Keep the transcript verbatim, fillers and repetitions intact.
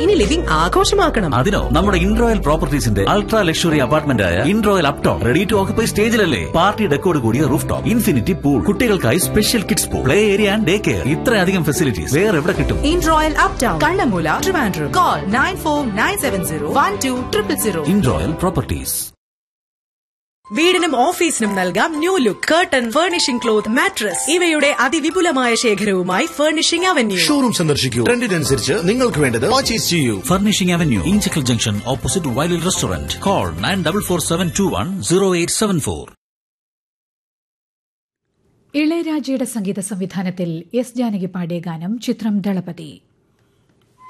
ഇനി ലിവിംഗ് ആഘോഷമാക്കണം. അതിനോ നമ്മുടെ ഇൻറോയൽ പ്രോപ്പർട്ടീസിന്റെ അൾട്രാ ലക്ഷറി അപ്പാർട്ട്മെന്റ് ആയ ഇൻറോയൽ Upton ready to occupy സ്റ്റേജിലല്ലേ. Party ഡെക്കോട് കൂടിയ റൂഫ് ടോപ്പ്, ഇൻഫിനിറ്റി പൂൾ, കുട്ടികൾക്കായി special kids pool, play area and day care. ഇത്രയധികം ഫെസിലിറ്റീസ് വേറെ എവിടെ കിട്ടും? ഇൻറോയൽ uptown, Kannammoola, Trivandrum. Call nine four nine seven zero one two triple zero. ഇൻറോയൽ properties. വീടിനും ഓഫീസിനും നൽകാം new look. Curtain, furnishing cloth, mattress ഇവയുടെ അതിവിപുലമായ ശേഖരവുമായി furnishing avenue. Showroom സന്ദർശിക്കൂ. ട്രെൻഡിനനുസരിച്ച് നിങ്ങൾക്ക് വേണ്ടത് പർച്ചേസ് ചെയ്യൂ. Furnishing avenue, Inchakkal junction, opposite വൈലിൽ restaurant. Call nine double four seven to one zero eight seven four. ഇളയരാജയുടെ സംഗീത സംവിധാനത്തിൽ S Janaki പാടിയ ഗാനം, ചിത്രം ദളപതി.